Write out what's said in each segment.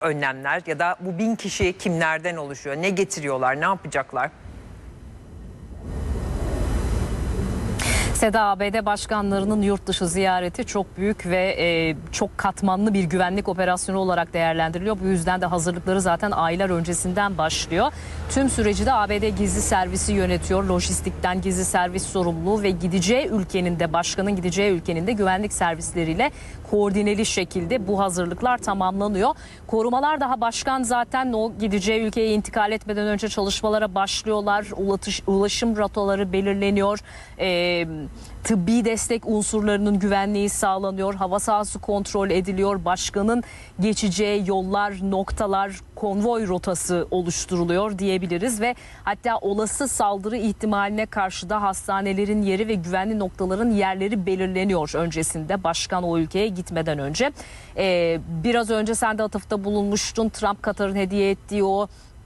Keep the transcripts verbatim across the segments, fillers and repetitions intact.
önlemler ya da bu bin kişi kimlerden oluşuyor? Ne getiriyorlar? Ne yapacaklar? Seda, A B D başkanlarının yurt dışı ziyareti çok büyük ve e, çok katmanlı bir güvenlik operasyonu olarak değerlendiriliyor. Bu yüzden de hazırlıkları zaten aylar öncesinden başlıyor. Tüm süreci de A B D Gizli Servisi yönetiyor. Lojistikten gizli servis sorumluluğu ve gideceği ülkenin de başkanın gideceği ülkenin de güvenlik servisleriyle koordineli şekilde bu hazırlıklar tamamlanıyor. Korumalar daha başkan zaten o gideceği ülkeye intikal etmeden önce çalışmalara başlıyorlar. Ulaşım, ulaşım rotaları belirleniyor. Eee Tıbbi destek unsurlarının güvenliği sağlanıyor. Hava sahası kontrol ediliyor. Başkanın geçeceği yollar, noktalar, konvoy rotası oluşturuluyor diyebiliriz ve hatta olası saldırı ihtimaline karşı da hastanelerin yeri ve güvenli noktaların yerleri belirleniyor öncesinde başkan o ülkeye gitmeden önce. Ee, biraz önce sen de atıfta bulunmuştun. Trump Katar'ın hediye ettiği o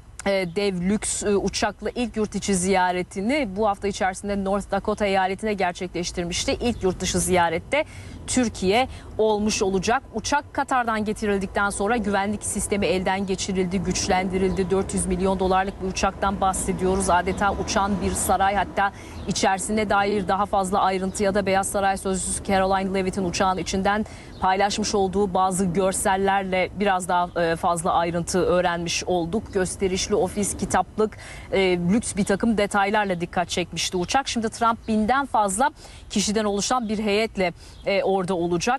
dev lüks uçakla ilk yurt içi ziyaretini bu hafta içerisinde North Dakota eyaletine gerçekleştirmişti. İlk yurt dışı ziyarette Türkiye olmuş olacak. Uçak Katar'dan getirildikten sonra güvenlik sistemi elden geçirildi, güçlendirildi. dört yüz milyon dolarlık bir uçaktan bahsediyoruz. Adeta uçan bir saray, hatta içerisine dair daha fazla ayrıntıya da Beyaz Saray Sözcüsü Caroline Leavitt'in uçağın içinden paylaşmış olduğu bazı görsellerle biraz daha fazla ayrıntı öğrenmiş olduk. Gösterişli ofis, kitaplık, e, lüks bir takım detaylarla dikkat çekmişti uçak. Şimdi Trump binden fazla kişiden oluşan bir heyetle e, orada olacak.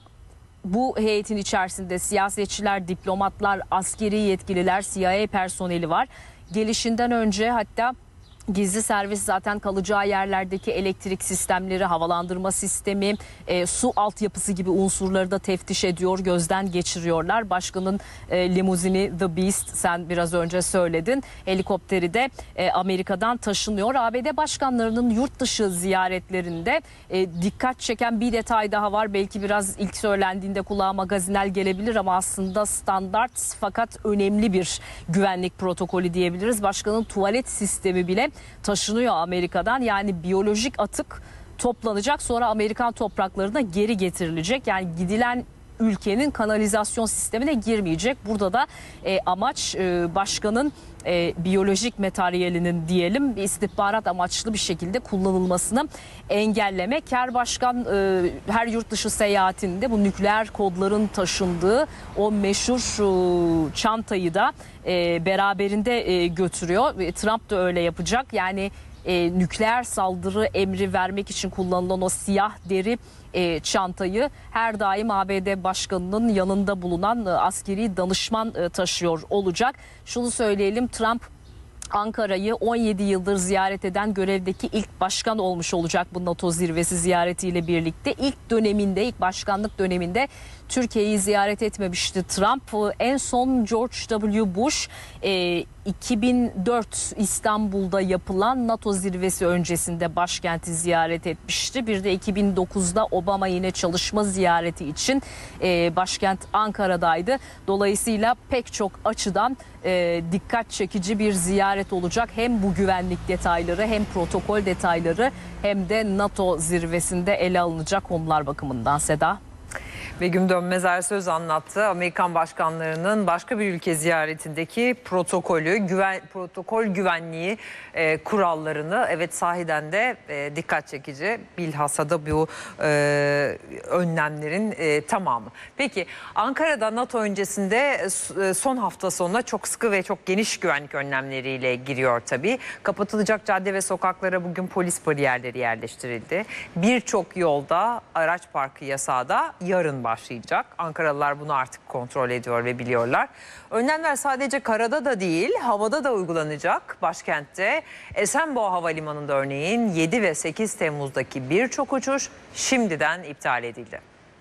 Bu heyetin içerisinde siyasetçiler, diplomatlar, askeri yetkililer, C I A personeli var. Gelişinden önce hatta gizli servis zaten kalacağı yerlerdeki elektrik sistemleri, havalandırma sistemi, e, su altyapısı gibi unsurları da teftiş ediyor, gözden geçiriyorlar. Başkanın e, limuzini The Beast, sen biraz önce söyledin, helikopteri de e, Amerika'dan taşınıyor. A B D başkanlarının yurt dışı ziyaretlerinde e, dikkat çeken bir detay daha var. Belki biraz ilk söylendiğinde kulağa magazinel gelebilir ama aslında standart fakat önemli bir güvenlik protokolü diyebiliriz. Başkanın tuvalet sistemi bile taşınıyor Amerika'dan. Yani biyolojik atık toplanacak, sonra Amerikan topraklarına geri getirilecek. Yani gidilen ülkenin kanalizasyon sistemine girmeyecek. Burada da e, amaç e, başkanın e, biyolojik materyalinin diyelim istihbarat amaçlı bir şekilde kullanılmasını engellemek. Her başkan e, her yurt dışı seyahatinde bu nükleer kodların taşındığı o meşhur e, çantayı da e, beraberinde e, götürüyor. E, Trump da öyle yapacak. Yani e, nükleer saldırı emri vermek için kullanılan o siyah deri E, çantayı her daim A B D başkanının yanında bulunan e, askeri danışman e, taşıyor olacak. Şunu söyleyelim, Trump Ankara'yı on yedi yıldır ziyaret eden görevdeki ilk başkan olmuş olacak bu NATO zirvesi ziyaretiyle birlikte. İlk döneminde, ilk başkanlık döneminde Türkiye'yi ziyaret etmemişti Trump. En son George W. Bush e, iki bin dört İstanbul'da yapılan NATO zirvesi öncesinde başkenti ziyaret etmişti. Bir de iki bin dokuzda Obama yine çalışma ziyareti için e, başkent Ankara'daydı. Dolayısıyla pek çok açıdan e, dikkat çekici bir ziyaret olacak. Hem bu güvenlik detayları, hem protokol detayları, hem de NATO zirvesinde ele alınacak konular bakımından. Seda. Begüm Dönmezer söz anlattı. Amerikan başkanlarının başka bir ülke ziyaretindeki protokolü, güven, protokol güvenliği e, kurallarını, evet sahiden de e, dikkat çekici. Bilhassa da bu e, önlemlerin e, tamamı. Peki Ankara'da NATO öncesinde e, son hafta sonuna çok sıkı ve çok geniş güvenlik önlemleriyle giriyor tabii. Kapatılacak cadde ve sokaklara bugün polis bariyerleri yerleştirildi. Birçok yolda araç parkı yasağı da yarın başlayacak. Ankaralılar bunu artık kontrol ediyor ve biliyorlar. Önlemler sadece karada da değil, havada da uygulanacak. Başkentte Esenboğa Havalimanı'nda örneğin yedi ve sekiz Temmuz'daki birçok uçuş şimdiden iptal edildi.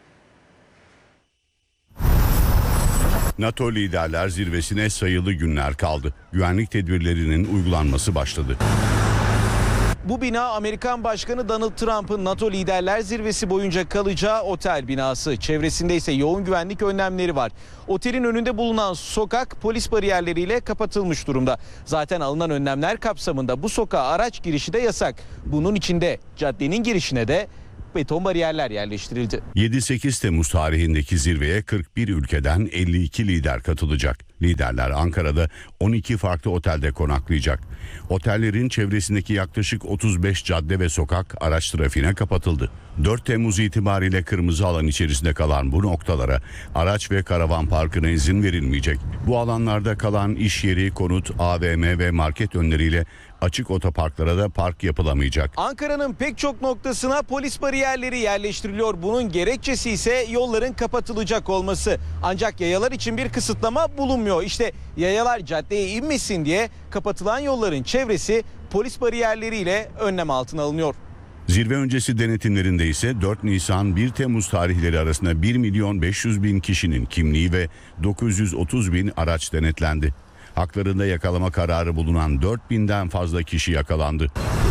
NATO liderler zirvesine sayılı günler kaldı. Güvenlik tedbirlerinin uygulanması başladı. Bu bina Amerikan Başkanı Donald Trump'ın NATO liderler zirvesi boyunca kalacağı otel binası. Çevresinde ise yoğun güvenlik önlemleri var. Otelin önünde bulunan sokak polis bariyerleriyle kapatılmış durumda. Zaten alınan önlemler kapsamında bu sokağa araç girişi de yasak. Bunun içinde caddenin girişine de beton bariyerler yerleştirildi. yedi sekiz Temmuz tarihindeki zirveye kırk bir ülkeden elli iki lider katılacak. Liderler Ankara'da on iki farklı otelde konaklayacak. Otellerin çevresindeki yaklaşık otuz beş cadde ve sokak araç trafiğine kapatıldı. dört Temmuz itibariyle kırmızı alan içerisinde kalan bu noktalara araç ve karavan parkına izin verilmeyecek. Bu alanlarda kalan iş yeri, konut, A V M ve market önleriyle açık otoparklara da park yapılamayacak. Ankara'nın pek çok noktasına polis bariyerleri yerleştiriliyor. Bunun gerekçesi ise yolların kapatılacak olması. Ancak yayalar için bir kısıtlama bulunmuyor. İşte yayalar caddeye inmesin diye kapatılan yolların çevresi polis bariyerleriyle önlem altına alınıyor. Zirve öncesi denetimlerinde ise dört Nisan bir Temmuz tarihleri arasında bir milyon beş yüz bin kişinin kimliği ve dokuz yüz otuz bin araç denetlendi. Haklarında yakalama kararı bulunan dört binden fazla kişi yakalandı.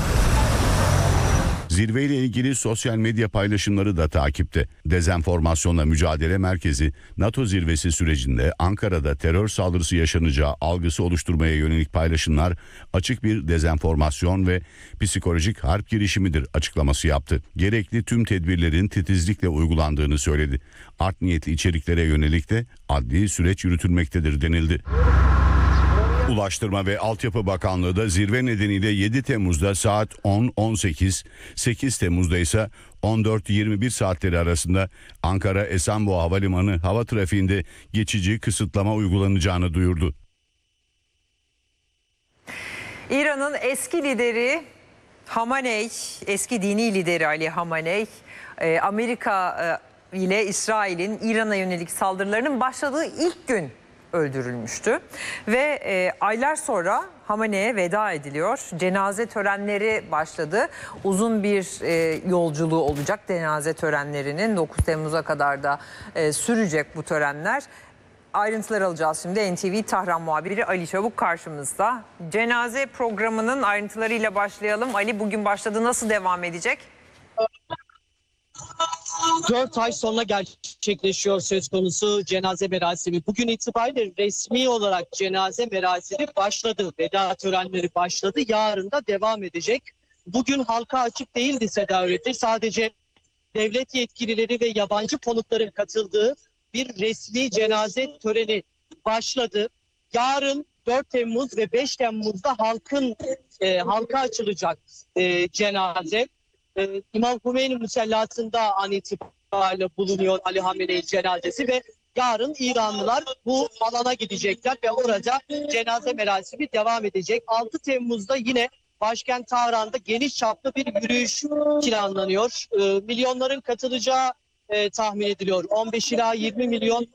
Zirveyle ilgili sosyal medya paylaşımları da takipte. Dezenformasyonla Mücadele Merkezi, NATO zirvesi sürecinde Ankara'da terör saldırısı yaşanacağı algısı oluşturmaya yönelik paylaşımlar açık bir dezenformasyon ve psikolojik harp girişimidir açıklaması yaptı. Gerekli tüm tedbirlerin titizlikle uygulandığını söyledi. Art niyetli içeriklere yönelik de adli süreç yürütülmektedir denildi. Ulaştırma ve Altyapı Bakanlığı da zirve nedeniyle yedi Temmuz'da saat on on sekiz, sekiz Temmuz'da ise on dört yirmi bir saatleri arasında Ankara Esenboğa Havalimanı hava trafiğinde geçici kısıtlama uygulanacağını duyurdu. İran'ın eski lideri Hamenei, eski dini lideri Ali Hamenei, Amerika ile İsrail'in İran'a yönelik saldırılarının başladığı ilk gün öldürülmüştü ve e, aylar sonra Hamenei'ye veda ediliyor. Cenaze törenleri başladı. Uzun bir e, yolculuğu olacak cenaze törenlerinin. dokuz Temmuz'a kadar da e, sürecek bu törenler. Ayrıntıları alacağız şimdi. N T V Tahran muhabiri Ali Çabuk karşımızda. Cenaze programının ayrıntılarıyla başlayalım. Ali, bugün başladı. Nasıl devam edecek? dört ay sonra gerçekleşiyor söz konusu cenaze merasimi. Bugün itibariyle resmi olarak cenaze merasimi başladı. Veda törenleri başladı. Yarın da devam edecek. Bugün halka açık değildi Seda Öğreti. Sadece devlet yetkilileri ve yabancı konukların katıldığı bir resmi cenaze töreni başladı. Yarın dört Temmuz ve beş Temmuz'da halkın e, halka açılacak e, cenaze. Ee, İmam Hümeyni Müsellası'nda an itibariyle bulunuyor Ali Hamenei cenazesi ve yarın İranlılar bu alana gidecekler ve orada cenaze merasimi devam edecek. altı Temmuz'da yine başkent Tahran'da geniş çaplı bir yürüyüş planlanıyor. Ee, milyonların katılacağı e, tahmin ediliyor. on beş ila yirmi milyon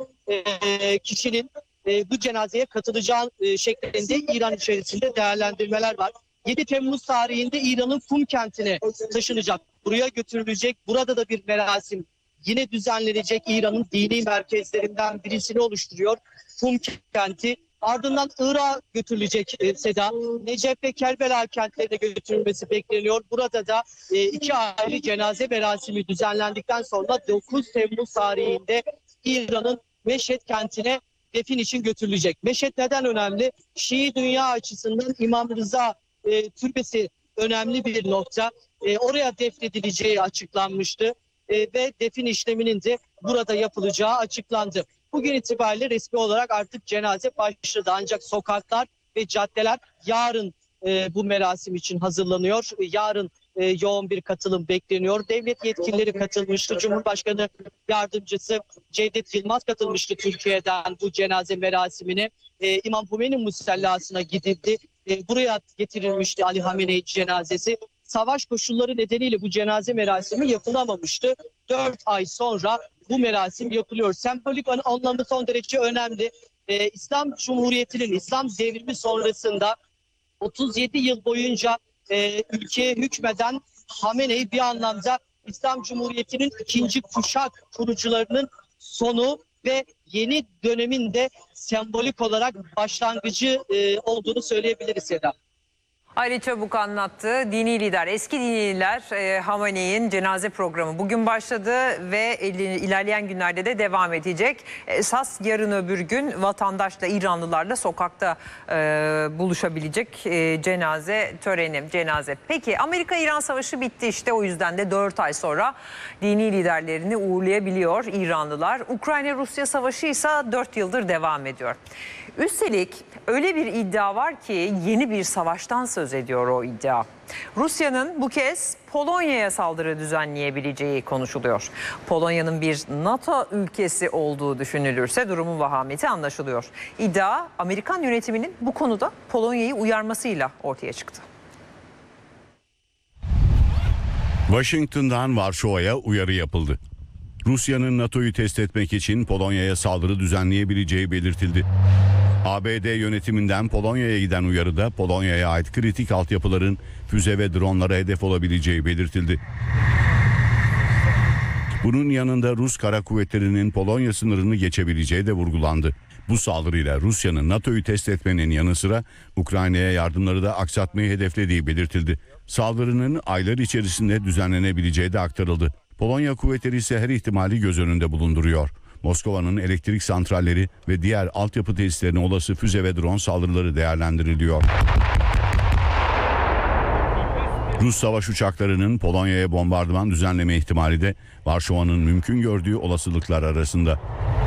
e, kişinin e, bu cenazeye katılacağı e, şeklinde İran içerisinde değerlendirmeler var. yedi Temmuz tarihinde İran'ın Kum kentine taşınacak. Buraya götürülecek. Burada da bir merasim yine düzenlenecek. İran'ın dini merkezlerinden birisini oluşturuyor Kum kenti. Ardından Irak'a götürülecek e, Seda. Necef ve Kerbela kentlerine götürülmesi bekleniyor. Burada da e, iki ayrı cenaze merasimi düzenlendikten sonra dokuz Temmuz tarihinde İran'ın Meşhed kentine defin için götürülecek. Meşhed neden önemli? Şii dünya açısından İmam Rıza E, türbesi önemli bir nokta. E, oraya defnedileceği açıklanmıştı e, ve defin işleminin de burada yapılacağı açıklandı. Bugün itibariyle resmi olarak artık cenaze başladı. Ancak sokaklar ve caddeler yarın e, bu merasim için hazırlanıyor. E, yarın e, yoğun bir katılım bekleniyor. Devlet yetkilileri katılmıştı. Cumhurbaşkanı Yardımcısı Cevdet Yılmaz katılmıştı Türkiye'den bu cenaze merasimine. E, İmam Hümeyni Müsellası'na gidildi. Buraya getirilmişti Ali Hamenei cenazesi. Savaş koşulları nedeniyle bu cenaze merasimi yapılamamıştı. dört ay sonra bu merasim yapılıyor. Sembolik anlamı son derece önemli. Ee, İslam Cumhuriyeti'nin İslam devrimi sonrasında otuz yedi yıl boyunca e, ülkeye hükmeden Hamenei bir anlamda İslam Cumhuriyeti'nin ikinci kuşak kurucularının sonu ve yeni dönemin de sembolik olarak başlangıcı e, olduğunu söyleyebiliriz Seda. Ali Çabuk anlattı. Dini lider, eski dini lider e, Hamaney'in cenaze programı bugün başladı ve ilerleyen günlerde de devam edecek. Esas yarın öbür gün vatandaşla, İranlılarla sokakta e, buluşabilecek e, cenaze töreni, cenaze. Peki Amerika-İran savaşı bitti işte, o yüzden de dört ay sonra dini liderlerini uğurlayabiliyor İranlılar. Ukrayna-Rusya savaşı ise dört yıldır devam ediyor. Üstelik öyle bir iddia var ki yeni bir savaştan söz ediyor o iddia. Rusya'nın bu kez Polonya'ya saldırı düzenleyebileceği konuşuluyor. Polonya'nın bir NATO ülkesi olduğu düşünülürse durumun vahameti anlaşılıyor. İddia Amerikan yönetiminin bu konuda Polonya'yı uyarmasıyla ortaya çıktı. Washington'dan Varşova'ya uyarı yapıldı. Rusya'nın NATO'yu test etmek için Polonya'ya saldırı düzenleyebileceği belirtildi. A B D yönetiminden Polonya'ya giden uyarıda Polonya'ya ait kritik altyapıların füze ve dronlara hedef olabileceği belirtildi. Bunun yanında Rus kara kuvvetlerinin Polonya sınırını geçebileceği de vurgulandı. Bu saldırıyla Rusya'nın NATO'yu test etmenin yanı sıra Ukrayna'ya yardımları da aksatmayı hedeflediği belirtildi. Saldırının aylar içerisinde düzenlenebileceği de aktarıldı. Polonya kuvvetleri ise her ihtimali göz önünde bulunduruyor. Moskova'nın elektrik santralleri ve diğer altyapı tesislerine olası füze ve drone saldırıları değerlendiriliyor. Rus savaş uçaklarının Polonya'ya bombardıman düzenleme ihtimali de Varşova'nın mümkün gördüğü olasılıklar arasında.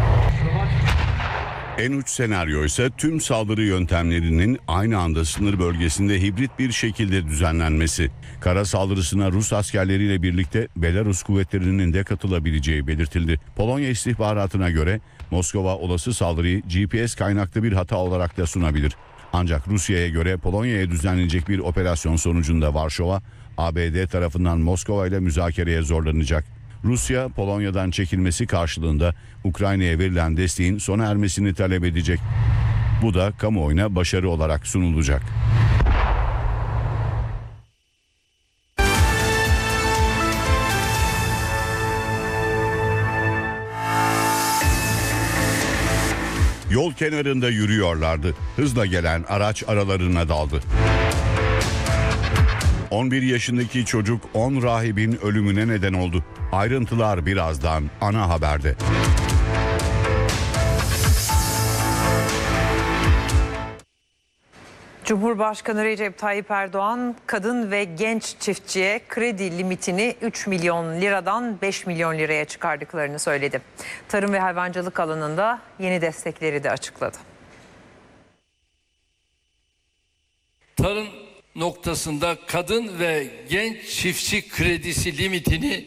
En uç senaryo ise tüm saldırı yöntemlerinin aynı anda sınır bölgesinde hibrit bir şekilde düzenlenmesi. Kara saldırısına Rus askerleriyle birlikte Belarus kuvvetlerinin de katılabileceği belirtildi. Polonya istihbaratına göre Moskova olası saldırıyı G P S kaynaklı bir hata olarak da sunabilir. Ancak Rusya'ya göre Polonya'ya düzenlenecek bir operasyon sonucunda Varşova, A B D tarafından Moskova ile müzakereye zorlanacak. Rusya, Polonya'dan çekilmesi karşılığında Ukrayna'ya verilen desteğin sona ermesini talep edecek. Bu da kamuoyuna başarı olarak sunulacak. Yol kenarında yürüyorlardı. Hızla gelen araç aralarına daldı. on bir yaşındaki çocuk on rahibin ölümüne neden oldu. Ayrıntılar birazdan ana haberde. Cumhurbaşkanı Recep Tayyip Erdoğan kadın ve genç çiftçiye kredi limitini üç milyon liradan beş milyon liraya çıkardıklarını söyledi. Tarım ve hayvancılık alanında yeni destekleri de açıkladı. Tarım noktasında kadın ve genç çiftçi kredisi limitini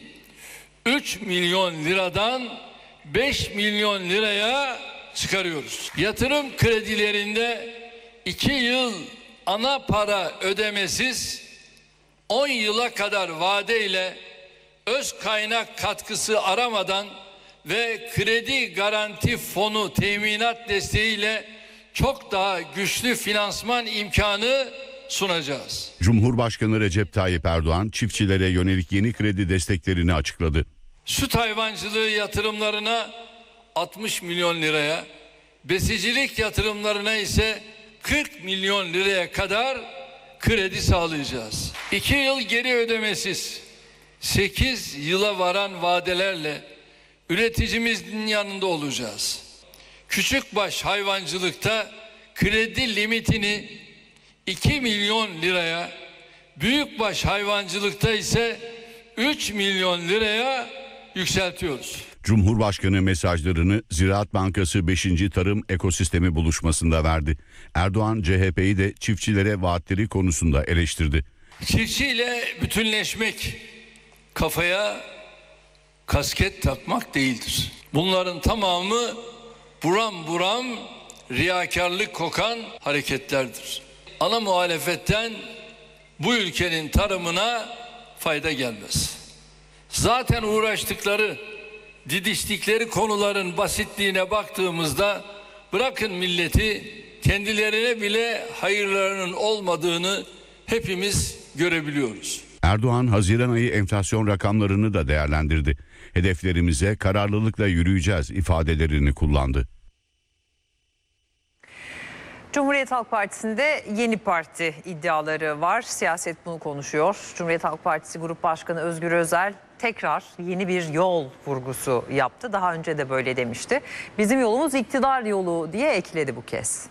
üç milyon liradan beş milyon liraya çıkarıyoruz. Yatırım kredilerinde iki yıl ana para ödemesiz, on yıla kadar vadeyle öz kaynak katkısı aramadan ve kredi garanti fonu teminat desteğiyle çok daha güçlü finansman imkanı sunacağız. Cumhurbaşkanı Recep Tayyip Erdoğan çiftçilere yönelik yeni kredi desteklerini açıkladı. Süt hayvancılığı yatırımlarına altmış milyon liraya, besicilik yatırımlarına ise kırk milyon liraya kadar kredi sağlayacağız. iki yıl geri ödemesiz, sekiz yıla varan vadelerle üreticimizin yanında olacağız. Küçükbaş hayvancılıkta kredi limitini iki milyon liraya, büyükbaş hayvancılıkta ise üç milyon liraya yükseltiyoruz. Cumhurbaşkanı mesajlarını Ziraat Bankası beşinci Tarım Ekosistemi buluşmasında verdi. Erdoğan C H P'yi de çiftçilere vaatleri konusunda eleştirdi. Çiftçiyle bütünleşmek kafaya kasket takmak değildir. Bunların tamamı buram buram riyakarlık kokan hareketlerdir. Ana muhalefetten bu ülkenin tarımına fayda gelmez. Zaten uğraştıkları, didiştikleri konuların basitliğine baktığımızda bırakın milleti, kendilerine bile hayırlarının olmadığını hepimiz görebiliyoruz. Erdoğan Haziran ayı enflasyon rakamlarını da değerlendirdi. Hedeflerimize kararlılıkla yürüyeceğiz ifadelerini kullandı. Cumhuriyet Halk Partisi'nde yeni parti iddiaları var. Siyaset bunu konuşuyor. Cumhuriyet Halk Partisi Grup Başkanı Özgür Özel tekrar yeni bir yol vurgusu yaptı. Daha önce de böyle demişti. Bizim yolumuz iktidar yolu diye ekledi bu kez.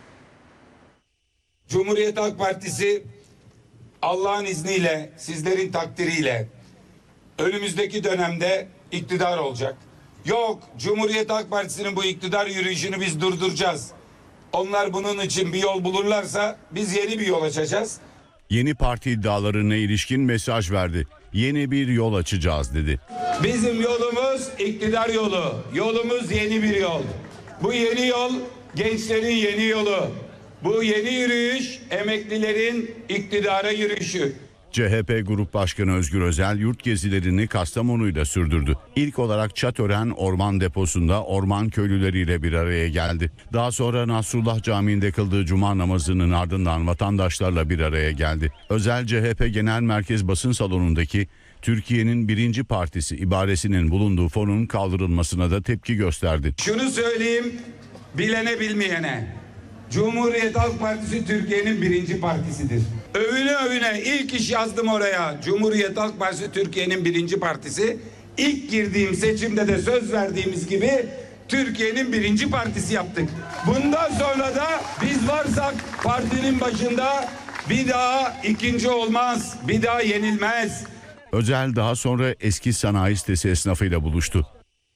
Cumhuriyet Halk Partisi Allah'ın izniyle, sizlerin takdiriyle önümüzdeki dönemde iktidar olacak. Yok, Cumhuriyet Halk Partisi'nin bu iktidar yürüyüşünü biz durduracağız. Onlar bunun için bir yol bulurlarsa biz yeni bir yol açacağız. Yeni parti iddialarına ilişkin mesaj verdi. Yeni bir yol açacağız dedi. Bizim yolumuz iktidar yolu. Yolumuz yeni bir yol. Bu yeni yol gençlerin yeni yolu. Bu yeni yürüyüş emeklilerin iktidara yürüyüşü. C H P Grup Başkanı Özgür Özel yurt gezilerini Kastamonu'yla sürdürdü. İlk olarak Çatören Orman Deposu'nda orman köylüleriyle bir araya geldi. Daha sonra Nasrullah Camii'nde kıldığı cuma namazının ardından vatandaşlarla bir araya geldi. Özel C H P Genel Merkez Basın Salonu'ndaki Türkiye'nin birinci partisi ibaresinin bulunduğu fonun kaldırılmasına da tepki gösterdi. Şunu söyleyeyim bilene bilmeyene. Cumhuriyet Halk Partisi Türkiye'nin birinci partisidir. Övüne övüne ilk iş yazdım oraya. Cumhuriyet Halk Partisi Türkiye'nin birinci partisi. İlk girdiğim seçimde de söz verdiğimiz gibi Türkiye'nin birinci partisi yaptık. Bundan sonra da biz varsak partinin başında bir daha ikinci olmaz, bir daha yenilmez. Özel daha sonra eski sanayi sitesi esnafıyla buluştu.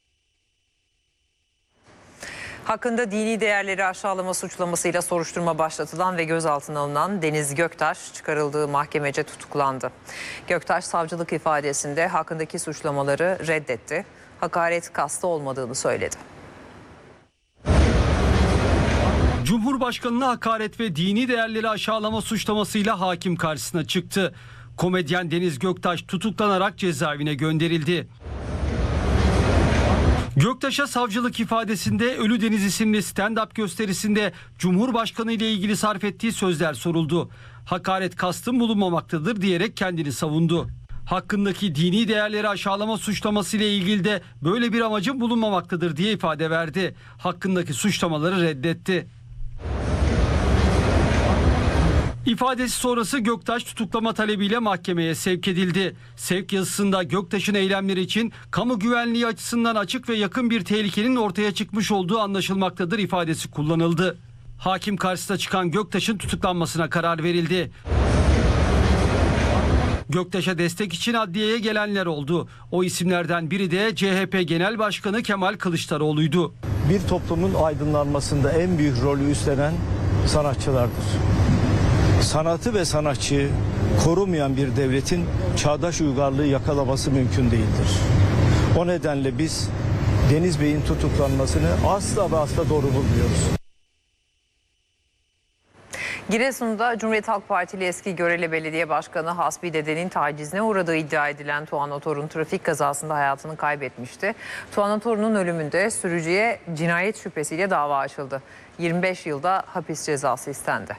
Hakkında dini değerleri aşağılama suçlamasıyla soruşturma başlatılan ve gözaltına alınan Deniz Göktaş çıkarıldığı mahkemece tutuklandı. Göktaş savcılık ifadesinde hakkındaki suçlamaları reddetti. Hakaret kastı olmadığını söyledi. Cumhurbaşkanına hakaret ve dini değerleri aşağılama suçlamasıyla hakim karşısına çıktı. Komedyen Deniz Göktaş tutuklanarak cezaevine gönderildi. Göktaş'a savcılık ifadesinde Ölü Deniz isimli stand-up gösterisinde Cumhurbaşkanı ile ilgili sarf ettiği sözler soruldu. Hakaret kastım bulunmamaktadır diyerek kendini savundu. Hakkındaki dini değerleri aşağılama suçlaması ile ilgili de böyle bir amacım bulunmamaktadır diye ifade verdi. Hakkındaki suçlamaları reddetti. İfadesi sonrası Göktaş tutuklama talebiyle mahkemeye sevk edildi. Sevk yazısında Göktaş'ın eylemleri için kamu güvenliği açısından açık ve yakın bir tehlikenin ortaya çıkmış olduğu anlaşılmaktadır ifadesi kullanıldı. Hakim karşısına çıkan Göktaş'ın tutuklanmasına karar verildi. Göktaş'a destek için adliyeye gelenler oldu. O isimlerden biri de C H P Genel Başkanı Kemal Kılıçdaroğlu'ydu. Bir toplumun aydınlanmasında en büyük rolü üstlenen sanatçılardır. Sanatı ve sanatçıyı korumayan bir devletin çağdaş uygarlığı yakalaması mümkün değildir. O nedenle biz Deniz Bey'in tutuklanmasını asla ve asla doğru bulmuyoruz. Giresun'da Cumhuriyet Halk Partili eski Görele Belediye Başkanı Hasbi Dede'nin tacizine uğradığı iddia edilen Tuğan Atorun trafik kazasında hayatını kaybetmişti. Tuğan Atorun'un ölümünde sürücüye cinayet şüphesiyle dava açıldı. yirmi beş yılda hapis cezası istendi.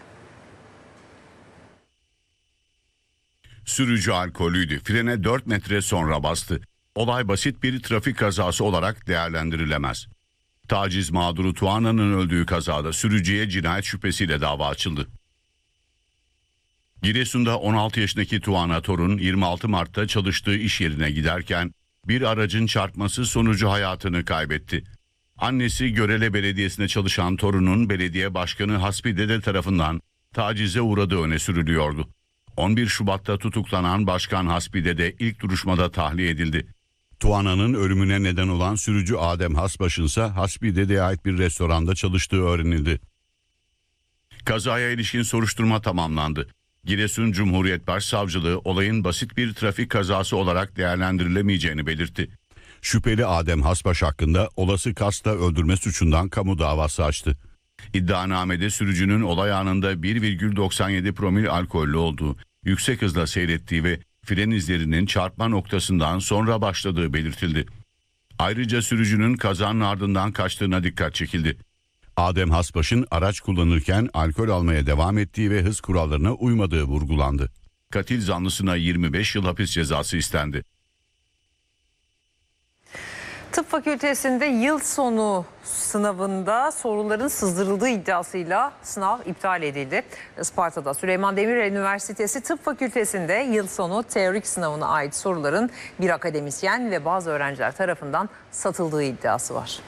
Sürücü alkolüydü. Frene dört metre sonra bastı. Olay basit bir trafik kazası olarak değerlendirilemez. Taciz mağduru Tuana'nın öldüğü kazada sürücüye cinayet şüphesiyle dava açıldı. Giresun'da on altı yaşındaki Tuana Torun yirmi altı Mart'ta çalıştığı iş yerine giderken bir aracın çarpması sonucu hayatını kaybetti. Annesi Görele Belediyesi'nde çalışan Torun'un belediye başkanı Hasbi Dede tarafından tacize uğradığı öne sürülüyordu. on bir Şubat'ta tutuklanan Başkan Hasbi Dede ilk duruşmada tahliye edildi. Tuana'nın ölümüne neden olan sürücü Adem Hasbaş'ın ise Hasbi Dede'ye ait bir restoranda çalıştığı öğrenildi. Kazaya ilişkin soruşturma tamamlandı. Giresun Cumhuriyet Başsavcılığı olayın basit bir trafik kazası olarak değerlendirilemeyeceğini belirtti. Şüpheli Adem Hasbaş hakkında olası kasta öldürme suçundan kamu davası açtı. İddianamede sürücünün olay anında bir virgül doksan yedi promil alkollü olduğu, yüksek hızla seyrettiği ve fren izlerinin çarpma noktasından sonra başladığı belirtildi. Ayrıca sürücünün kazanın ardından kaçtığına dikkat çekildi. Adem Hasbaş'ın araç kullanırken alkol almaya devam ettiği ve hız kurallarına uymadığı vurgulandı. Katil zanlısına yirmi beş yıl hapis cezası istendi. Tıp fakültesinde yıl sonu sınavında soruların sızdırıldığı iddiasıyla sınav iptal edildi. Isparta'da Süleyman Demirel Üniversitesi Tıp Fakültesinde yıl sonu teorik sınavına ait soruların bir akademisyen ve bazı öğrenciler tarafından satıldığı iddiası var.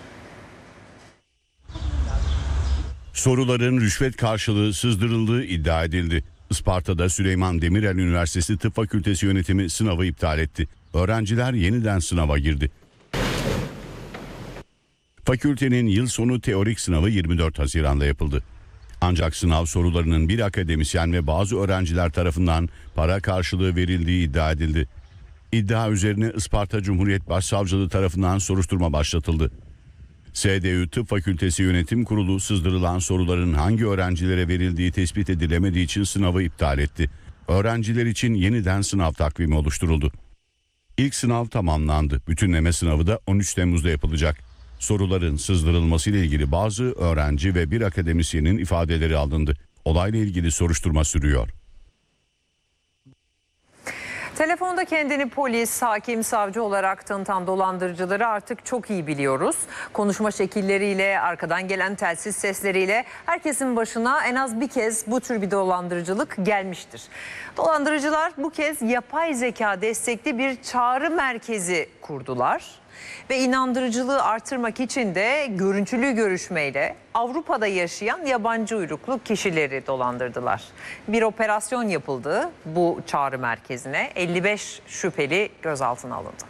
Soruların rüşvet karşılığı sızdırıldığı iddia edildi. Isparta'da Süleyman Demirel Üniversitesi Tıp Fakültesi yönetimi sınavı iptal etti. Öğrenciler yeniden sınava girdi. Fakültenin yıl sonu teorik sınavı yirmi dört Haziran'da yapıldı. Ancak sınav sorularının bir akademisyen ve bazı öğrenciler tarafından para karşılığı verildiği iddia edildi. İddia üzerine Isparta Cumhuriyet Başsavcılığı tarafından soruşturma başlatıldı. S D Ü Tıp Fakültesi Yönetim Kurulu sızdırılan soruların hangi öğrencilere verildiği tespit edilemediği için sınavı iptal etti. Öğrenciler için yeniden sınav takvimi oluşturuldu. İlk sınav tamamlandı. Bütünleme sınavı da on üç Temmuz'da yapılacak. Soruların sızdırılması ile ilgili bazı öğrenci ve bir akademisyenin ifadeleri alındı. Olayla ilgili soruşturma sürüyor. Telefonda kendini polis, hakim, savcı olarak tanıtan dolandırıcıları artık çok iyi biliyoruz. Konuşma şekilleriyle, arkadan gelen telsiz sesleriyle herkesin başına en az bir kez bu tür bir dolandırıcılık gelmiştir. Dolandırıcılar bu kez yapay zeka destekli bir çağrı merkezi kurdular. Ve inandırıcılığı artırmak için de görüntülü görüşmeyle Avrupa'da yaşayan yabancı uyruklu kişileri dolandırdılar. Bir operasyon yapıldı bu çağrı merkezine. elli beş şüpheli gözaltına alındı.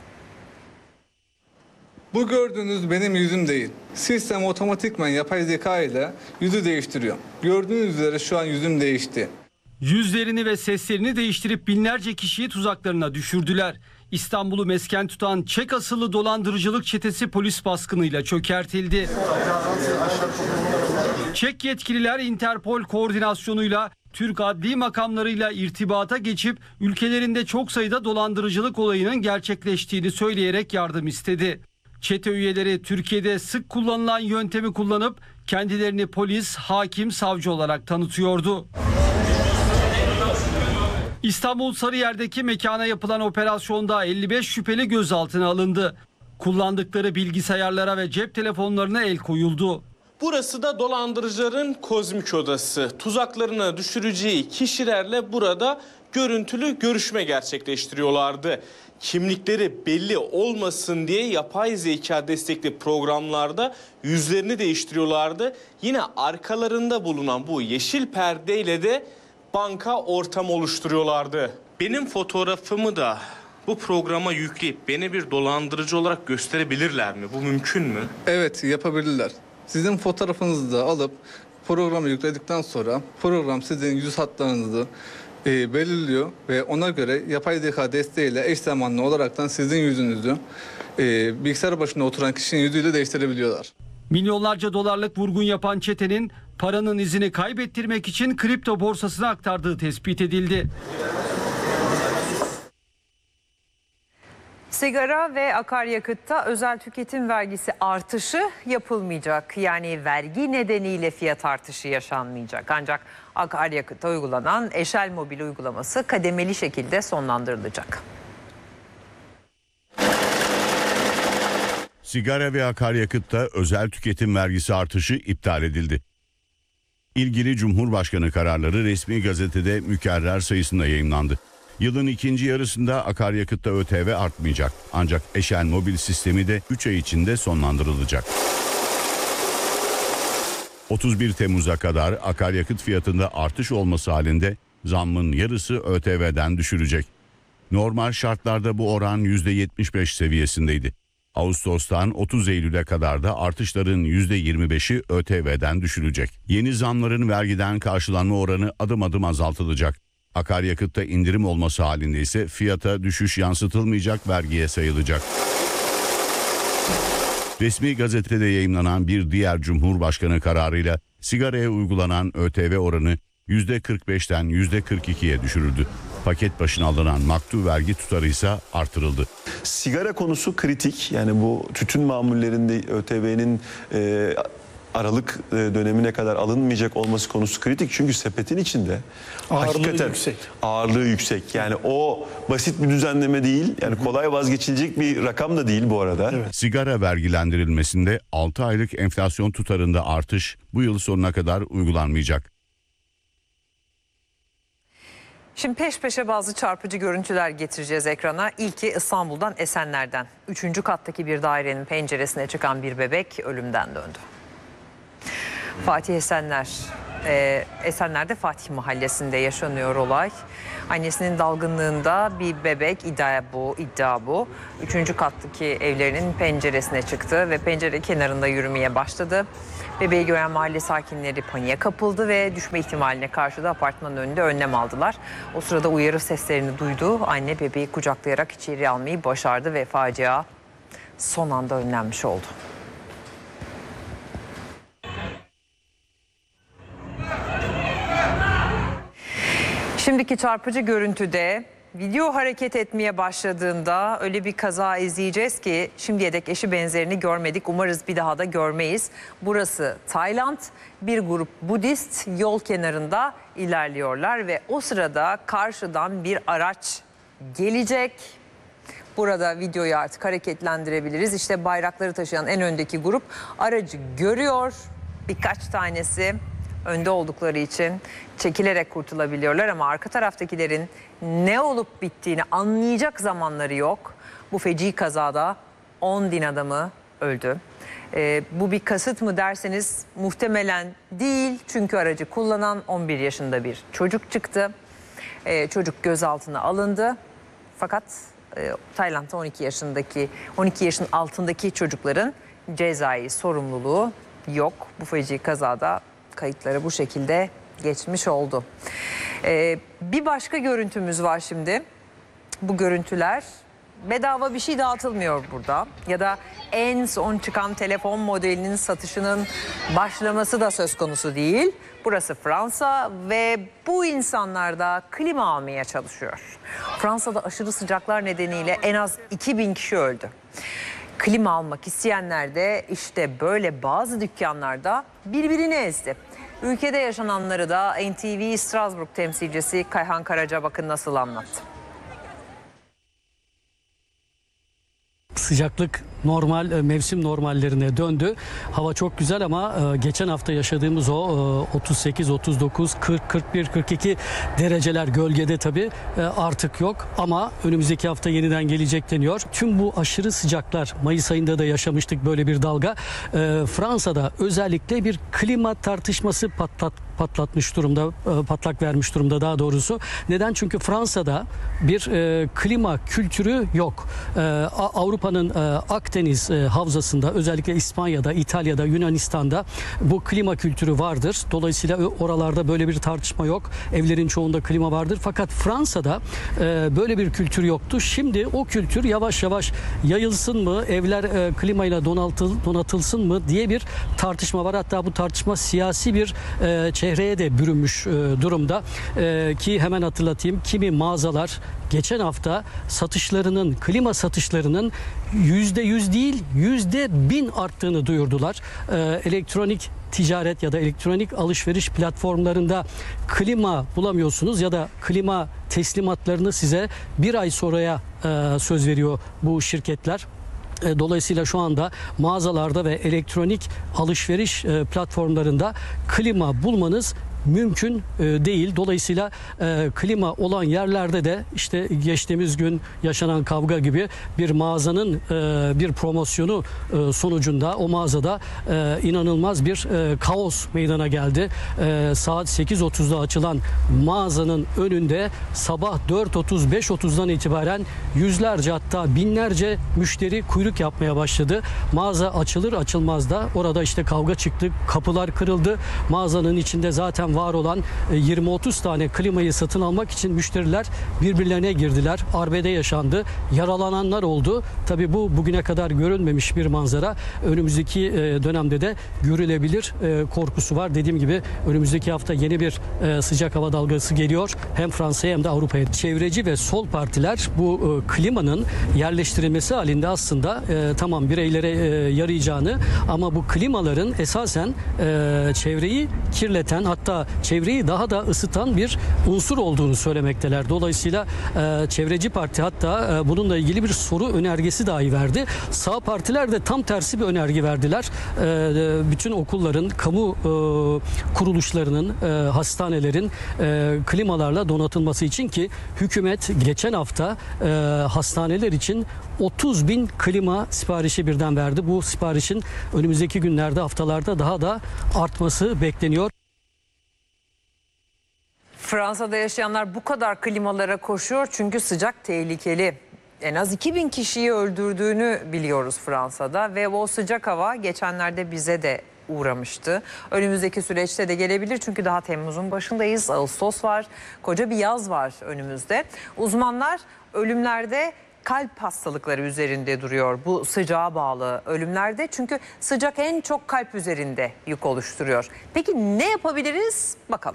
Bu gördüğünüz benim yüzüm değil. Sistem otomatikman yapay zeka ile yüzü değiştiriyor. Gördüğünüz üzere şu an yüzüm değişti. Yüzlerini ve seslerini değiştirip binlerce kişiyi tuzaklarına düşürdüler. İstanbul'u mesken tutan Çek asıllı dolandırıcılık çetesi polis baskınıyla çökertildi. Çek yetkililer Interpol koordinasyonuyla Türk adli makamlarıyla irtibata geçip ülkelerinde çok sayıda dolandırıcılık olayının gerçekleştiğini söyleyerek yardım istedi. Çete üyeleri Türkiye'de sık kullanılan yöntemi kullanıp kendilerini polis, hakim, savcı olarak tanıtıyordu. İstanbul Sarıyer'deki mekana yapılan operasyonda elli beş şüpheli gözaltına alındı. Kullandıkları bilgisayarlara ve cep telefonlarına el koyuldu. Burası da dolandırıcıların kozmik odası. Tuzaklarına düşüreceği kişilerle burada görüntülü görüşme gerçekleştiriyorlardı. Kimlikleri belli olmasın diye yapay zeka destekli programlarda yüzlerini değiştiriyorlardı. Yine arkalarında bulunan bu yeşil perdeyle de banka ortamı oluşturuyorlardı. Benim fotoğrafımı da bu programa yükleyip beni bir dolandırıcı olarak gösterebilirler mi? Bu mümkün mü? Evet, yapabilirler. Sizin fotoğrafınızı da alıp programa yükledikten sonra program sizin yüz hatlarınızı e, belirliyor ve ona göre yapay zeka desteğiyle eş zamanlı olaraktan sizin yüzünüzü e, bilgisayar başında oturan kişinin yüzüyle değiştirebiliyorlar. Milyonlarca dolarlık vurgun yapan çetenin paranın izini kaybettirmek için kripto borsasına aktardığı tespit edildi. Sigara ve akaryakıtta özel tüketim vergisi artışı yapılmayacak. Yani vergi nedeniyle fiyat artışı yaşanmayacak. Ancak akaryakıta uygulanan Eşel Mobil uygulaması kademeli şekilde sonlandırılacak. Sigara ve akaryakıtta özel tüketim vergisi artışı iptal edildi. İlgili Cumhurbaşkanı kararları resmi gazetede mükerrer sayısında yayımlandı. Yılın ikinci yarısında akaryakıtta ÖTV artmayacak. Ancak Eşel Mobil sistemi de üç ay içinde sonlandırılacak. otuz bir Temmuz'a kadar akaryakıt fiyatında artış olması halinde zammın yarısı ÖTV'den düşülecek. Normal şartlarda bu oran yüzde yetmiş beş seviyesindeydi. Ağustos'tan otuz Eylül'e kadar da artışların yüzde yirmi beşi ÖTV'den düşülecek. Yeni zamların vergiden karşılanma oranı adım adım azaltılacak. Akaryakıtta indirim olması halinde ise fiyata düşüş yansıtılmayacak, vergiye sayılacak. Resmi gazetede yayımlanan bir diğer Cumhurbaşkanı kararıyla sigaraya uygulanan ÖTV oranı yüzde kırk beşten yüzde kırk ikiye düşürüldü. Paket başına alınan maktu vergi tutarı ise artırıldı. Sigara konusu kritik. Yani bu tütün mamullerinde ÖTV'nin e, Aralık dönemine kadar alınmayacak olması konusu kritik. Çünkü sepetin içinde Ağırlığı hakikaten yüksek. ağırlığı yüksek. Yani o basit bir düzenleme değil. Yani kolay vazgeçilecek bir rakam da değil bu arada. Evet. Sigara vergilendirilmesinde altı aylık enflasyon tutarında artış bu yıl sonuna kadar uygulanmayacak. Şimdi peş peşe bazı çarpıcı görüntüler getireceğiz ekrana. İlki İstanbul'dan, Esenler'den. Üçüncü kattaki bir dairenin penceresine çıkan bir bebek ölümden döndü. Fatih Esenler, e, Esenler'de Fatih Mahallesi'nde yaşanıyor olay. Annesinin dalgınlığında bir bebek, iddia bu, iddia bu. Üçüncü kattaki evlerinin penceresine çıktı ve pencere kenarında yürümeye başladı. Bebeği gören mahalle sakinleri paniğe kapıldı ve düşme ihtimaline karşı da apartmanın önünde önlem aldılar. O sırada uyarı seslerini duydu. Anne bebeği kucaklayarak içeri almayı başardı ve facia son anda önlenmiş oldu. Şimdiki çarpıcı görüntüde video hareket etmeye başladığında öyle bir kaza izleyeceğiz ki şimdiye dek eşi benzerini görmedik. Umarız bir daha da görmeyiz. Burası Tayland. Bir grup Budist yol kenarında ilerliyorlar ve o sırada karşıdan bir araç gelecek. Burada videoyu artık hareketlendirebiliriz. İşte bayrakları taşıyan en öndeki grup aracı görüyor. Birkaç tanesi önde oldukları için çekilerek kurtulabiliyorlar ama arka taraftakilerin ne olup bittiğini anlayacak zamanları yok. Bu feci kazada on din adamı öldü. Ee, bu bir kasıt mı derseniz muhtemelen değil. Çünkü aracı kullanan on bir yaşında bir çocuk çıktı. Ee, çocuk gözaltına alındı. Fakat e, Tayland'da on iki yaşındaki on iki yaşın altındaki çocukların cezai sorumluluğu yok. Bu feci kazada kayıtları bu şekilde geçmiş oldu. Ee, bir başka görüntümüz var şimdi. Bu görüntüler bedava bir şey dağıtılmıyor burada. Ya da en son çıkan telefon modelinin satışının başlaması da söz konusu değil. Burası Fransa ve bu insanlar da klima almaya çalışıyor. Fransa'da aşırı sıcaklar nedeniyle en az iki bin kişi öldü. Klima almak isteyenler de işte böyle bazı dükkanlarda birbirini ezdi. Ülkede yaşananları da N T V Strasbourg temsilcisi Kayhan Karaca bakın nasıl anlattı. Sıcaklık normal, mevsim normallerine döndü. Hava çok güzel ama geçen hafta yaşadığımız o otuz sekiz, otuz dokuz, kırk, kırk bir, kırk iki dereceler gölgede tabii artık yok. Ama önümüzdeki hafta yeniden gelecek deniyor. Tüm bu aşırı sıcaklar, Mayıs ayında da yaşamıştık böyle bir dalga. Fransa'da özellikle bir klima tartışması patlat, patlatmış durumda, patlak vermiş durumda daha doğrusu. Neden? Çünkü Fransa'da bir klima kültürü yok. Avrupa'nın Akdeniz havzasında, özellikle İspanya'da, İtalya'da, Yunanistan'da bu klima kültürü vardır. Dolayısıyla oralarda böyle bir tartışma yok. Evlerin çoğunda klima vardır. Fakat Fransa'da böyle bir kültür yoktu. Şimdi o kültür yavaş yavaş yayılsın mı, evler klimayla donatıl, donatılsın mı diye bir tartışma var. Hatta bu tartışma siyasi bir çehreye de bürünmüş durumda. Ki hemen hatırlatayım, kimi mağazalar geçen hafta satışlarının, klima satışlarının yüzde yüz değil, yüzde bin arttığını duyurdular. Ee, elektronik ticaret ya da elektronik alışveriş platformlarında klima bulamıyorsunuz ya da klima teslimatlarını size bir ay sonraya e, söz veriyor bu şirketler. Dolayısıyla şu anda mağazalarda ve elektronik alışveriş platformlarında klima bulmanız mümkün değil. Dolayısıyla e, klima olan yerlerde de işte geçtiğimiz gün yaşanan kavga gibi bir mağazanın e, bir promosyonu e, sonucunda o mağazada e, inanılmaz bir e, kaos meydana geldi. E, saat sekiz otuzda açılan mağazanın önünde sabah dört otuz beş otuzdan itibaren yüzlerce hatta binlerce müşteri kuyruk yapmaya başladı. Mağaza açılır açılmaz da orada işte kavga çıktı, kapılar kırıldı. Mağazanın içinde zaten zaten var olan yirmi otuz tane klimayı satın almak için müşteriler birbirlerine girdiler. Arbede yaşandı. Yaralananlar oldu. Tabii bu bugüne kadar görülmemiş bir manzara. Önümüzdeki dönemde de görülebilir korkusu var. Dediğim gibi önümüzdeki hafta yeni bir sıcak hava dalgası geliyor. Hem Fransa'ya hem de Avrupa'ya. Çevreci ve sol partiler bu klimanın yerleştirilmesi halinde aslında tamam bireylere yarayacağını ama bu klimaların esasen çevreyi kirleten, hatta çevreyi daha da ısıtan bir unsur olduğunu söylemekteler. Dolayısıyla çevreci parti hatta bununla ilgili bir soru önergesi dahi verdi. Sağ partiler de tam tersi bir önerge verdiler. Bütün okulların, kamu kuruluşlarının, hastanelerin klimalarla donatılması için ki hükümet geçen hafta hastaneler için otuz bin klima siparişi birden verdi. Bu siparişin önümüzdeki günlerde, haftalarda daha da artması bekleniyor. Fransa'da yaşayanlar bu kadar klimalara koşuyor çünkü sıcak tehlikeli. En az iki bin kişiyi öldürdüğünü biliyoruz Fransa'da ve o sıcak hava geçenlerde bize de uğramıştı. Önümüzdeki süreçte de gelebilir çünkü daha Temmuz'un başındayız. Ağustos var, koca bir yaz var önümüzde. Uzmanlar ölümlerde kalp hastalıkları üzerinde duruyor bu sıcağa bağlı ölümlerde. Çünkü sıcak en çok kalp üzerinde yük oluşturuyor. Peki ne yapabiliriz? Bakalım.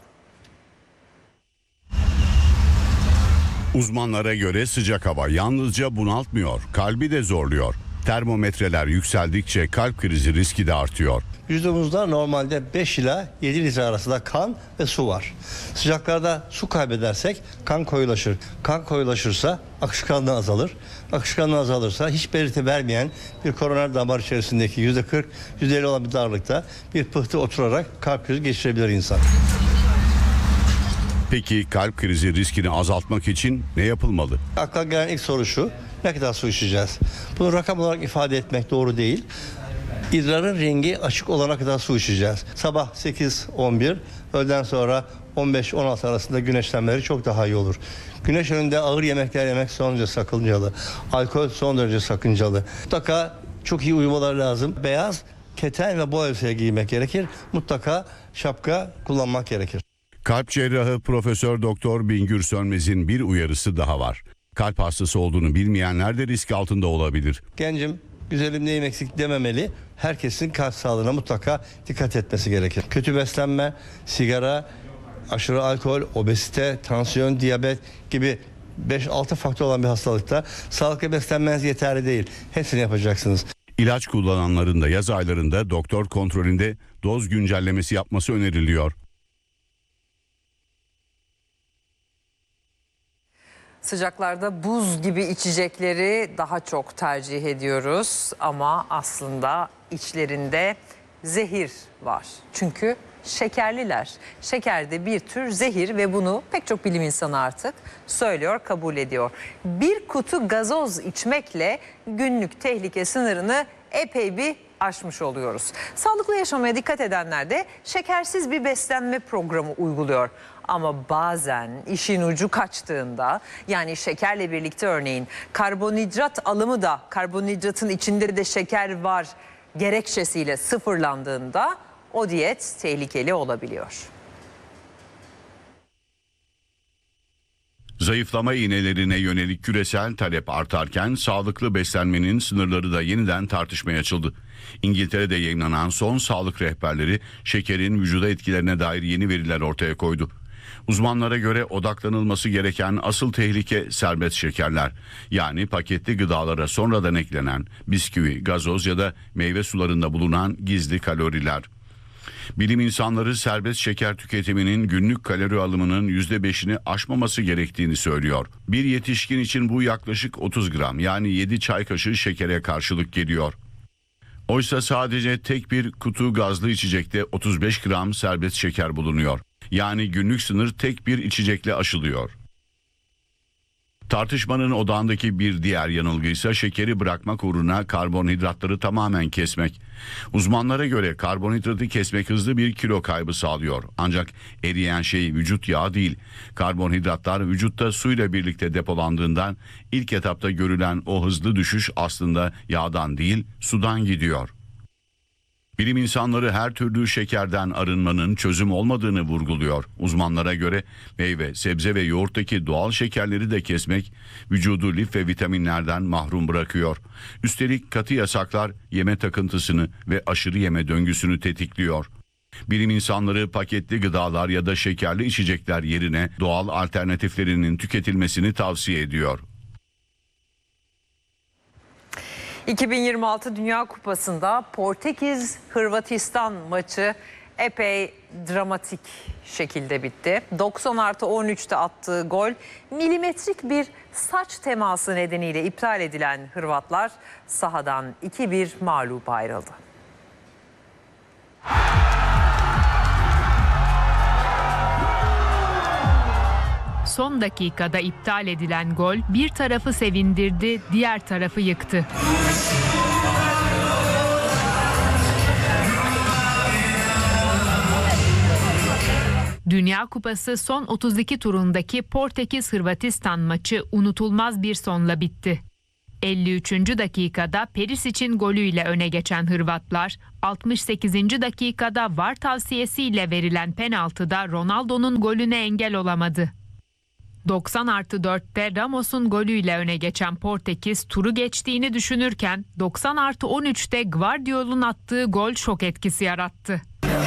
Uzmanlara göre sıcak hava yalnızca bunaltmıyor, kalbi de zorluyor. Termometreler yükseldikçe kalp krizi riski de artıyor. Vücudumuzda normalde beş ila yedi litre arasında kan ve su var. Sıcaklarda su kaybedersek kan koyulaşır. Kan koyulaşırsa akışkanlığı azalır. Akışkanlığı azalırsa hiç belirti vermeyen bir koroner damar içerisindeki yüzde kırk yüzde elli olan bir darlıkta bir pıhtı oturarak kalp krizi geçirebilir insan. Peki kalp krizi riskini azaltmak için ne yapılmalı? Akla gelen ilk soru şu: ne kadar su içeceğiz? Bunu rakam olarak ifade etmek doğru değil. İdrarın rengi açık olana kadar su içeceğiz. Sabah sekiz on bir, öğleden sonra on beş on altı arasında güneşlenmeleri çok daha iyi olur. Güneş önünde ağır yemekler yemek son derece sakıncalı. Alkol son derece sakıncalı. Mutlaka çok iyi uyumalar lazım. Beyaz, keten ve bol elbise giymek gerekir. Mutlaka şapka kullanmak gerekir. Kalp cerrahı Profesör Doktor Bingür Sönmez'in bir uyarısı daha var. Kalp hastası olduğunu bilmeyenler de risk altında olabilir. Gencim, güzelim, neyim eksik dememeli. Herkesin kalp sağlığına mutlaka dikkat etmesi gerekir. Kötü beslenme, sigara, aşırı alkol, obezite, tansiyon, diyabet gibi beş altı faktör olan bir hastalıkta sağlıklı beslenmeniz yeterli değil. Hepsini yapacaksınız. İlaç kullananların da yaz aylarında doktor kontrolünde doz güncellemesi yapması öneriliyor. Sıcaklarda buz gibi içecekleri daha çok tercih ediyoruz ama aslında içlerinde zehir var. Çünkü şekerliler. Şeker de bir tür zehir ve bunu pek çok bilim insanı artık söylüyor, kabul ediyor. Bir kutu gazoz içmekle günlük tehlike sınırını epey bir aşmış oluyoruz. Sağlıklı yaşamaya dikkat edenler de şekersiz bir beslenme programı uyguluyor. Ama bazen işin ucu kaçtığında, yani şekerle birlikte örneğin karbonhidrat alımı da karbonhidratın içinde de şeker var gerekçesiyle sıfırlandığında o diyet tehlikeli olabiliyor. Zayıflama iğnelerine yönelik küresel talep artarken sağlıklı beslenmenin sınırları da yeniden tartışmaya açıldı. İngiltere'de yayınlanan son sağlık rehberleri şekerin vücuda etkilerine dair yeni veriler ortaya koydu. Uzmanlara göre odaklanılması gereken asıl tehlike serbest şekerler. Yani paketli gıdalara sonradan eklenen bisküvi, gazoz ya da meyve sularında bulunan gizli kaloriler. Bilim insanları serbest şeker tüketiminin günlük kalori alımının yüzde beşini aşmaması gerektiğini söylüyor. Bir yetişkin için bu yaklaşık otuz gram, yani yedi çay kaşığı şekere karşılık geliyor. Oysa sadece tek bir kutu gazlı içecekte otuz beş gram serbest şeker bulunuyor. Yani günlük sınır tek bir içecekle aşılıyor. Tartışmanın odağındaki bir diğer yanılgı ise şekeri bırakmak uğruna karbonhidratları tamamen kesmek. Uzmanlara göre karbonhidratı kesmek hızlı bir kilo kaybı sağlıyor. Ancak eriyen şey vücut yağı değil. Karbonhidratlar vücutta suyla birlikte depolandığından ilk etapta görülen o hızlı düşüş aslında yağdan değil, sudan gidiyor. Bilim insanları her türlü şekerden arınmanın çözüm olmadığını vurguluyor. Uzmanlara göre meyve, sebze ve yoğurttaki doğal şekerleri de kesmek vücudu lif ve vitaminlerden mahrum bırakıyor. Üstelik katı yasaklar yeme takıntısını ve aşırı yeme döngüsünü tetikliyor. Bilim insanları paketli gıdalar ya da şekerli içecekler yerine doğal alternatiflerinin tüketilmesini tavsiye ediyor. iki bin yirmi altı Dünya Kupası'nda Portekiz-Hırvatistan maçı epey dramatik şekilde bitti. doksan artı on üçte attığı gol milimetrik bir saç teması nedeniyle iptal edilen Hırvatlar sahadan iki bir mağlup ayrıldı. Son dakikada iptal edilen gol bir tarafı sevindirdi, diğer tarafı yıktı. Dünya Kupası son otuz iki turundaki Portekiz-Hırvatistan maçı unutulmaz bir sonla bitti. elli üçüncü dakikada Perisic'in golüyle öne geçen Hırvatlar, altmış sekizinci dakikada V A R tavsiyesiyle verilen penaltıda Ronaldo'nun golüne engel olamadı. doksan artı dörtte Ramos'un golüyle öne geçen Portekiz turu geçtiğini düşünürken doksan artı on üçte Guardiol'un attığı gol şok etkisi yarattı.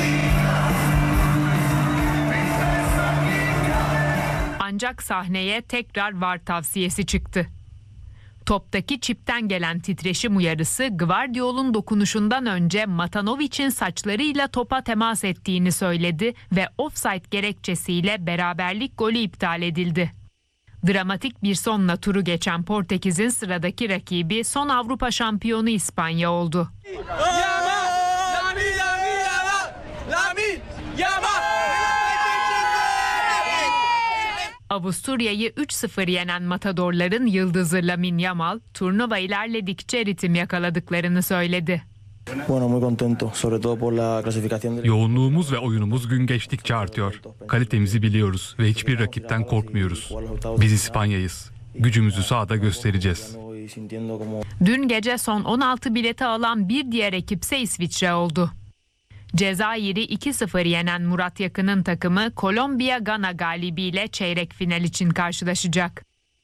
Ancak sahneye tekrar V A R tavsiyesi çıktı. Toptaki çipten gelen titreşim uyarısı Guardiol'un dokunuşundan önce Matanovic'in saçlarıyla topa temas ettiğini söyledi ve ofsayt gerekçesiyle beraberlik golü iptal edildi. Dramatik bir sonla turu geçen Portekiz'in sıradaki rakibi son Avrupa şampiyonu İspanya oldu. Avusturya'yı üç sıfır yenen matadorların yıldızı Lamine Yamal, turnuva ilerledikçe ritim yakaladıklarını söyledi. Yoğunluğumuz ve oyunumuz gün geçtikçe artıyor. Kalitemizi biliyoruz ve hiçbir rakipten korkmuyoruz. Biz İspanya'yız. Gücümüzü sahada göstereceğiz. Dün gece son on altı bileti alan bir diğer ekipse İsviçre oldu. Cezayir'i iki sıfır yenen Murat Yakın'ın takımı Kolombiya-Gana galibiyle çeyrek final için karşılaşacak.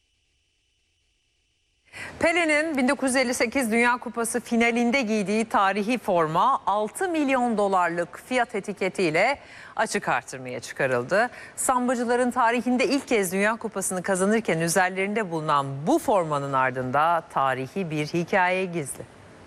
Pele'nin bin dokuz yüz elli sekiz Dünya Kupası finalinde giydiği tarihi forma altı milyon dolarlık fiyat etiketiyle açık artırmaya çıkarıldı. Sambacıların tarihinde ilk kez Dünya Kupası'nı kazanırken üzerlerinde bulunan bu formanın ardında tarihi bir hikaye gizli.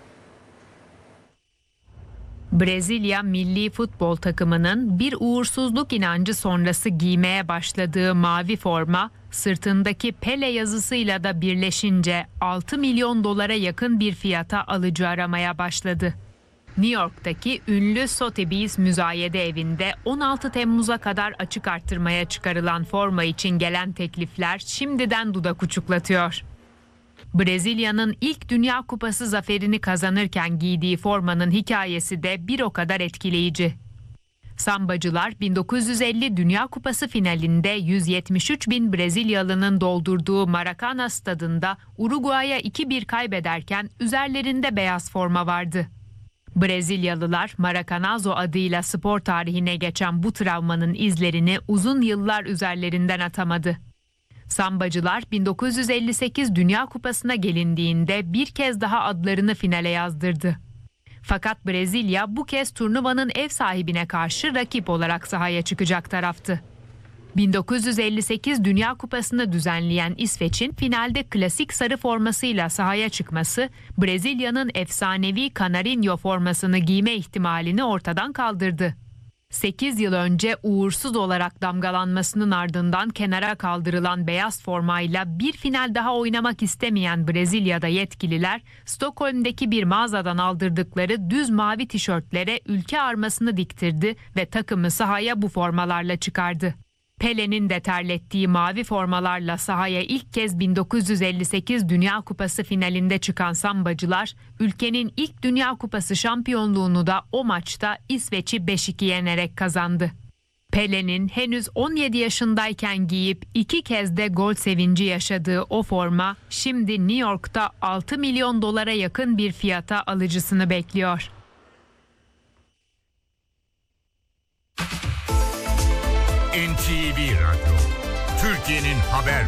Brezilya milli futbol takımının bir uğursuzluk inancı sonrası giymeye başladığı mavi forma, sırtındaki Pele yazısıyla da birleşince altı milyon dolara yakın bir fiyata alıcı aramaya başladı. New York'taki ünlü Sotheby's müzayede evinde on altı Temmuz'a kadar açık arttırmaya çıkarılan forma için gelen teklifler şimdiden dudak uçuklatıyor. Brezilya'nın ilk Dünya Kupası zaferini kazanırken giydiği formanın hikayesi de bir o kadar etkileyici. Sambacılar bin dokuz yüz elli Dünya Kupası finalinde yüz yetmiş üç bin Brezilyalı'nın doldurduğu Maracanã stadında Uruguay'a iki bir kaybederken üzerlerinde beyaz forma vardı. Brezilyalılar Maracanazo adıyla spor tarihine geçen bu travmanın izlerini uzun yıllar üzerlerinden atamadı. Sambacılar bin dokuz yüz elli sekiz Dünya Kupası'na gelindiğinde bir kez daha adlarını finale yazdırdı. Fakat Brezilya bu kez turnuvanın ev sahibine karşı rakip olarak sahaya çıkacak taraftı. bin dokuz yüz elli sekiz Dünya Kupası'nı düzenleyen İsveç'in finalde klasik sarı formasıyla sahaya çıkması, Brezilya'nın efsanevi Canarinho formasını giyme ihtimalini ortadan kaldırdı. sekiz yıl önce uğursuz olarak damgalanmasının ardından kenara kaldırılan beyaz formayla bir final daha oynamak istemeyen Brezilya'da yetkililer, Stockholm'deki bir mağazadan aldırdıkları düz mavi tişörtlere ülke armasını diktirdi ve takımı sahaya bu formalarla çıkardı. Pele'nin de terlettiği mavi formalarla sahaya ilk kez bin dokuz yüz elli sekiz Dünya Kupası finalinde çıkan Sambacılar, ülkenin ilk Dünya Kupası şampiyonluğunu da o maçta İsveç'i beş iki yenerek kazandı. Pele'nin henüz on yedi yaşındayken giyip iki kez de gol sevinci yaşadığı o forma, şimdi New York'ta altı milyon dolara yakın bir fiyata alıcısını bekliyor. Radyo. Türkiye'nin haber